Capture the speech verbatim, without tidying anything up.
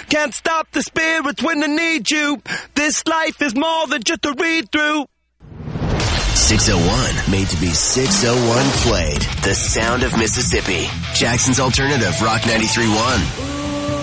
Can't stop the spirits when they need you. This life is more than just a read-through. six oh one, made to be six oh one played. The sound of Mississippi. Jackson's Alternative, Rock ninety-three point one.